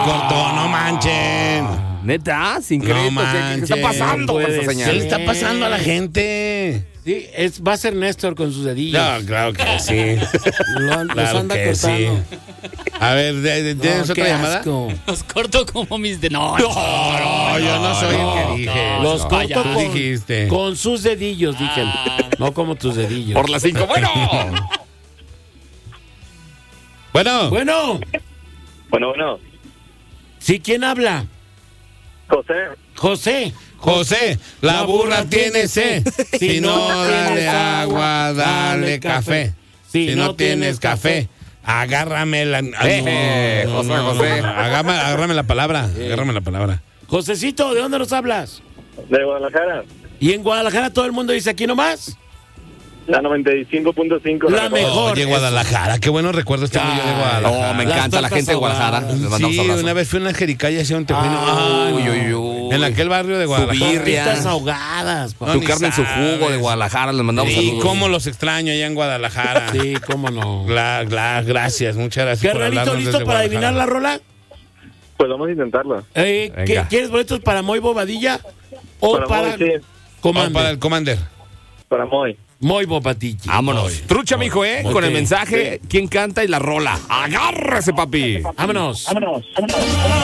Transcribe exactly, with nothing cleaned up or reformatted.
cortó, no manchen. Neta, sin crédito. No ¿qué, ¿Qué está manches. pasando con esa ¿Qué señal? le está pasando a la gente? Sí, es, va a ser Néstor con sus dedillos. No, claro que sí. Lo, an- los Claro anda que cortando. sí. A ver, ¿de- de- ¿tienes No, otra qué llamada? asco. Los corto como mis de... No, No, no, yo no soy el que dije. Los No, corto tú con, dijiste. con sus dedillos, dije. No como tus dedillos. Por las cinco. Bueno. Bueno, Bueno, Bueno, bueno. ¿sí quién habla? José. José. José, la burra tiene sed. Si no, dale agua, dale café. Si no tienes café, agárrame la... Ah, Eh, no, no, José, no, no, José. no, Agárrame, agárrame la palabra, agárrame la palabra. Josecito, ¿de dónde nos hablas? De Guadalajara. Y en Guadalajara todo el mundo dice aquí nomás. La noventa y cinco punto cinco. La mejor. Oye, Guadalajara, qué buenos recuerdos tengo yo de Guadalajara. No, me Las encanta la tortas gente de Guadalajara. ahogadas. Les mandamos Sí, abrazo. una vez fui a una jericaya hacia un tejuino. Ay, Uy, uy, uy. En aquel barrio de Guadalajara. birria. Tortitas ahogadas. pa. No, Tu ni carne en su sabes. jugo de Guadalajara. Les mandamos Y saludos. cómo los extraño allá en Guadalajara. Sí, cómo no. Gla- gla- gracias, muchas gracias por Carnalito, hablarnos ¿listo desde para adivinar la Guadalajara. rola? Pues vamos a intentarlo. Eh, ¿qué- Venga. ¿Quieres boletos para Moy Bobadilla? ¿O Para para, Moy, sí. Commander? Vamos para el Commander. Para Moy. Moy Bobadilla. Vámonos. Moy. Trucha, mijo, ¿eh? Moy. Con el Ok. mensaje, quién canta y la rola. Agárrese, papi. Vámonos. Vámonos.